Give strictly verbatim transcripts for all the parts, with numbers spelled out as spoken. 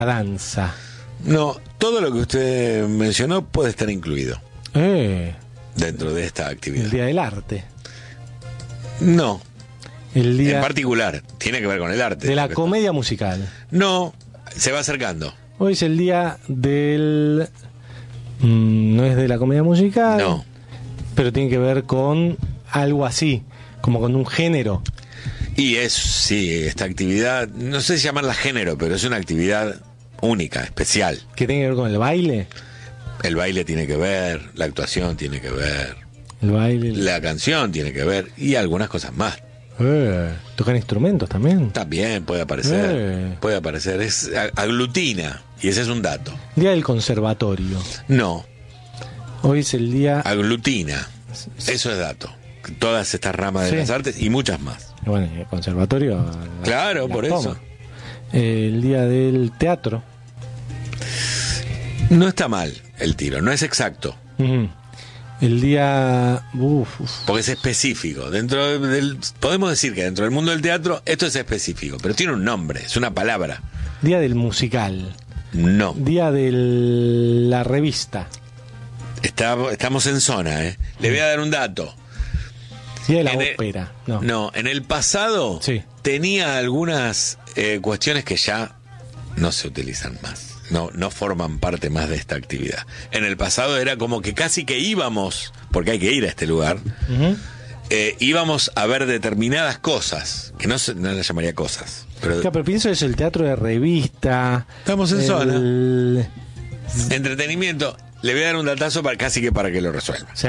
danza. No, todo lo que usted mencionó puede estar incluido Eh, dentro de esta actividad. el Día del Arte. No, El Día en particular, tiene que ver con el arte. de la Porque- comedia musical. No, se va acercando. Hoy es el día del... mm, no es de la comedia musical. No. Pero tiene que ver con algo así, como con un género. Y es, sí, esta actividad, no sé si llamarla género, pero es una actividad única, especial. ¿Que tiene que ver con el baile? El baile tiene que ver, la actuación tiene que ver, El baile... la canción tiene que ver y algunas cosas más. Eh, ¿tocan instrumentos también? También puede aparecer, Eh. puede aparecer, es a- aglutina, y ese es un dato. Día del conservatorio. No, Hoy es el día... aglutina, eso es dato. Todas estas ramas de Sí. las artes y muchas más. Bueno, el conservatorio... la- Claro, la por toma. eso. Eh, el día del teatro. No está mal el tiro, no es exacto, Ujú. El día... Uf, uf. porque es específico. Dentro del, podemos decir que dentro del mundo del teatro esto es específico, pero tiene un nombre, es una palabra. Día del musical. No, Día de la revista. está, estamos en zona, ¿eh? Le voy a dar un dato. Día de la En el- ópera. No. No, en el pasado Sí. tenía algunas eh, cuestiones que ya no se utilizan más. No, no forman parte más de esta actividad. En el pasado era como que casi que íbamos, porque hay que ir a este lugar, Ujú. eh, íbamos a ver determinadas cosas, que no, se, no las llamaría cosas, pero Claro, pero pienso es el teatro de revista. Estamos en el- zona. entretenimiento. Le voy a dar un datazo para casi que para que lo resuelva. Sí.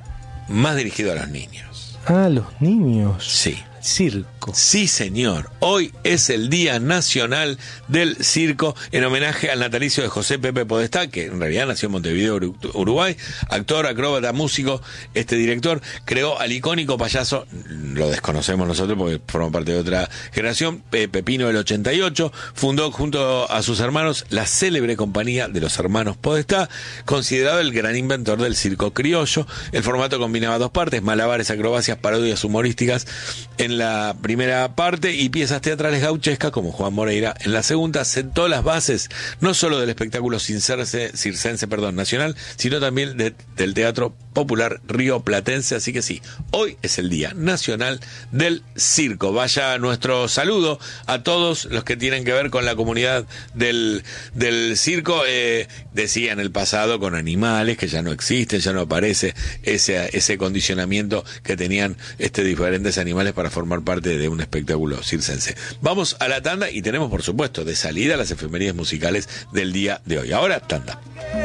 Más dirigido a los niños. Ah, los niños. Sí. Circo. Sí, señor. Hoy es el Día Nacional del Circo en homenaje al natalicio de José Pepe Podestá, que en realidad nació en Montevideo, Uru- Uruguay. Actor, acróbata, músico, este director creó al icónico payaso, lo desconocemos nosotros porque forma parte de otra generación, Pe- Pepino del ochenta y ocho. Fundó junto a sus hermanos la célebre compañía de los hermanos Podestá, considerado el gran inventor del circo criollo. El formato combinaba dos partes: malabares, acrobacias, parodias humorísticas en la primera parte y piezas teatrales gauchescas como Juan Moreira en la segunda. Sentó las bases no solo del espectáculo circense, circense perdón, nacional, sino también de, del teatro popular rioplatense. Así que sí, hoy es el Día Nacional del Circo. Vaya nuestro saludo a todos los que tienen que ver con la comunidad del, del circo. Eh, decía en el pasado con animales que ya no existen, ya no aparece ese, ese condicionamiento que tenían este diferentes animales para formar parte de un espectáculo circense. Vamos a la tanda y tenemos, por supuesto, de salida las efemérides musicales del día de hoy. Ahora, tanda.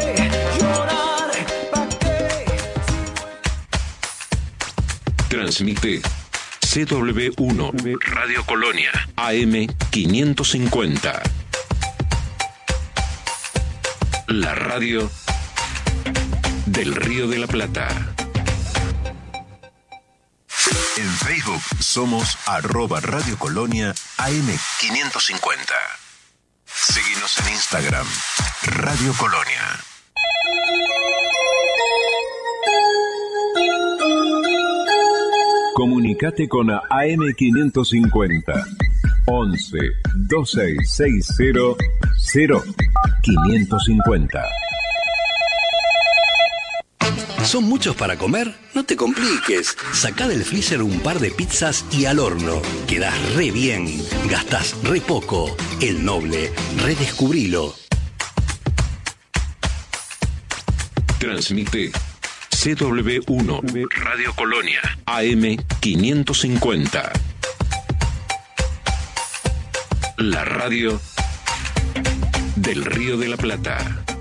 Transmite C W uno Radio Colonia A M quinientos cincuenta. La radio del Río de la Plata. En Facebook somos arroba Radio Colonia A M quinientos cincuenta. Seguinos en Instagram, Radio Colonia. Comunicate con A M quinientos cincuenta. once dos seis seis cero cero quinientos cincuenta. ¿Son muchos para comer? No te compliques. Sacá del freezer un par de pizzas y al horno. Quedás re bien. Gastás re poco. El Noble. Redescubrilo. Transmite C W uno Radio Colonia A M quinientos cincuenta. La radio del Río de la Plata.